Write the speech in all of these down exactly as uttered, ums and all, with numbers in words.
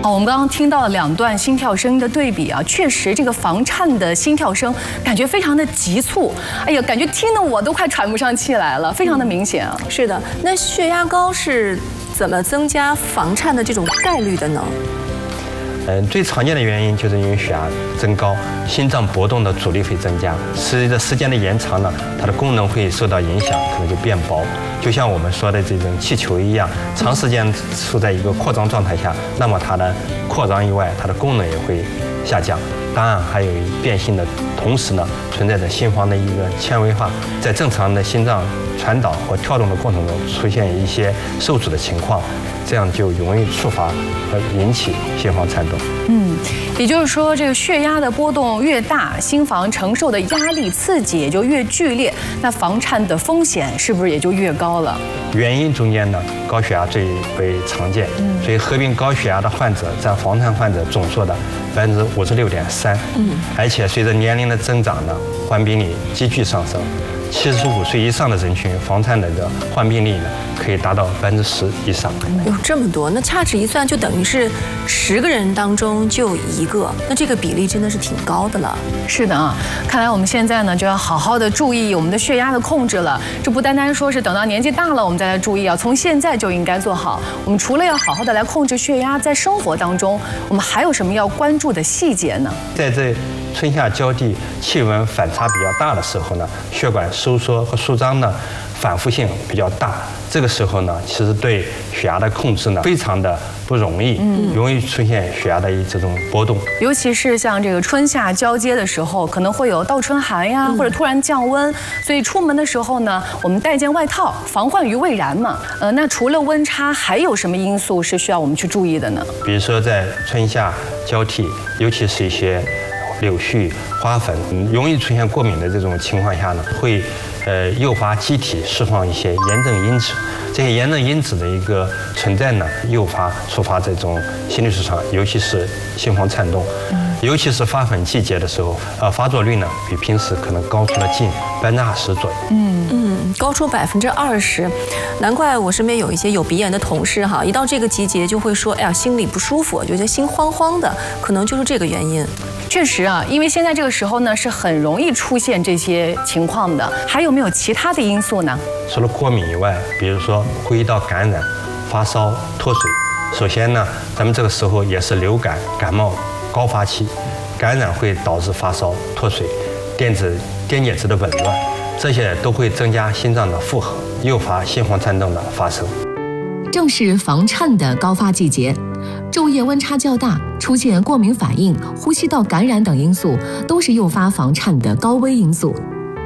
哦，我们刚刚听到了两段心跳声音的对比啊，确实这个房颤的心跳声感觉非常的急促，哎呀，感觉听得我都快喘不上气来了，非常的明显啊。 是的，那血压高是怎么增加房颤的这种概率的呢？ 嗯，最常见的原因就是因为血压增高，心脏搏动的阻力会增加。随着时间的延长呢，它的功能会受到影响，可能就变薄。就像我们说的这种气球一样，长时间处在一个扩张状态下，那么它的扩张以外，它的功能也会下降。当然，还有变性的同时呢，存在着心房的一个纤维化，在正常的心脏传导和跳动的过程中出现一些受阻的情况，这样就容易触发和引起心房颤动。 嗯，也就是说，这个血压的波动越大，心房承受的压力刺激也就越剧烈，那房颤的风险是不是也就越高了？ 原因中间呢，高血压最为常见，所以合并高血压的患者占房颤患者总数的百分之五十六点三。嗯，而且随着年龄的增长呢，患病率急剧上升。七十五岁以上的人群，房颤的的患病率呢，可以达到百分之十以上。 有这么多，那掐指一算，就等于是十个人当中就一个，那这个比例真的是挺高的了。 是的啊，看来我们现在呢就要好好的注意我们的血压的控制了。这不单单说是等到年纪大了我们再来注意啊，从现在就应该做好。我们除了要好好的来控制血压，在生活当中，我们还有什么要关注的细节呢？ 在这春夏交替气温反差比较大的时候呢，血管收缩和舒张呢反复性比较大，这个时候呢，其实对血压的控制呢非常的不容易，嗯，容易出现血压的这种波动。 尤其是像这个春夏交接的时候，可能会有倒春寒呀，或者突然降温，所以出门的时候呢，我们带件外套，防患于未然嘛。呃，那除了温差，还有什么因素是需要我们去注意的呢？ 比如说在春夏交替，尤其是一些柳絮、花粉容易出现过敏的这种情况下呢，会呃诱发机体释放一些炎症因子。这些炎症因子的一个存在呢，诱发触发这种心律失常，尤其是心房颤动。尤其是发粉季节的时候，呃，发作率呢比平时可能高出了近百分之二十左右。 嗯嗯，高出百分之二十，难怪我身边有一些有鼻炎的同事哈，一到这个季节就会说，哎呀，心里不舒服，觉得心慌慌的，可能就是这个原因。 确实啊，因为现在这个时候呢，是很容易出现这些情况的。还有没有其他的因素呢？ 除了过敏以外，比如说呼吸道感染、发烧、脱水。首先呢，咱们这个时候也是流感、感冒高发期，感染会导致发烧、脱水、电子电解质的紊乱，这些都会增加心脏的负荷，诱发心房颤动的发生。 正是房颤的高发季节，昼夜温差较大，出现过敏反应、呼吸道感染等因素，都是诱发房颤的高危因素。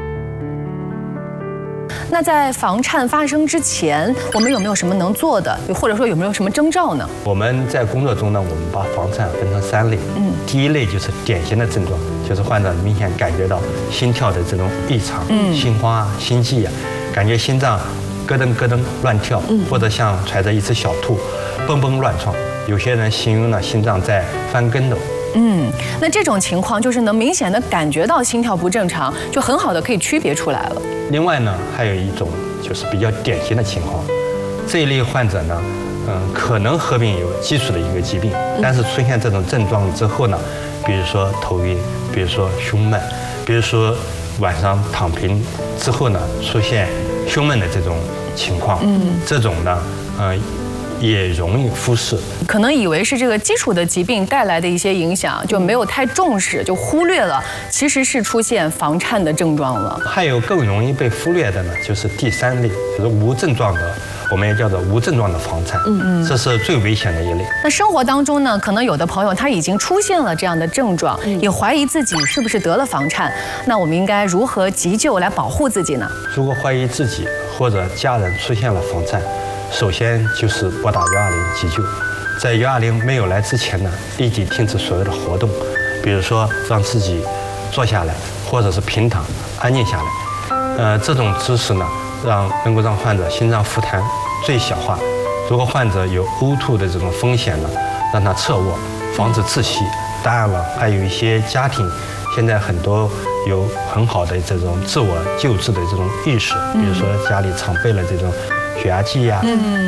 那在房颤发生之前，我们有没有什么能做的，或者说有没有什么征兆呢？ 我们在工作中呢，我们把房颤分成三类。嗯，第一类就是典型的症状，就是患者明显感觉到心跳的这种异常，嗯，心慌啊、心悸啊，感觉心脏咯噔咯噔乱跳，嗯，或者像揣着一只小兔，蹦蹦乱撞。有些人形容呢，心脏在翻跟斗。 嗯，那这种情况就是能明显的感觉到心跳不正常，就很好的可以区别出来了。 另外呢，还有一种就是比较典型的情况，这一类患者呢，嗯，可能合并有基础的一个疾病，但是出现这种症状之后呢，比如说头晕，比如说胸闷，比如说晚上躺平之后呢，出现胸闷的这种情况，嗯，这种呢，呃。也容易忽视， 可能以为是这个基础的疾病带来的一些影响，就没有太重视，就忽略了，其实是出现房颤的症状了。 还有更容易被忽略的呢，就是第三类，就是无症状的，我们也叫做无症状的房颤，嗯嗯，这是最危险的一类。 那生活当中呢，可能有的朋友他已经出现了这样的症状，也怀疑自己是不是得了房颤，那我们应该如何急救来保护自己呢？ 如果怀疑自己或者家人出现了房颤，首先就是拨打幺二零急救，在幺二零没有来之前呢，立即停止所有的活动，比如说让自己坐下来，或者是平躺，安静下来。呃，这种姿势呢，让能够让患者心脏负担最小化。如果患者有呕吐的这种风险呢，让他侧卧，防止窒息。当然了，还有一些家庭现在很多有很好的这种自我救治的这种意识，比如说家里常备了这种血压计呀、嗯，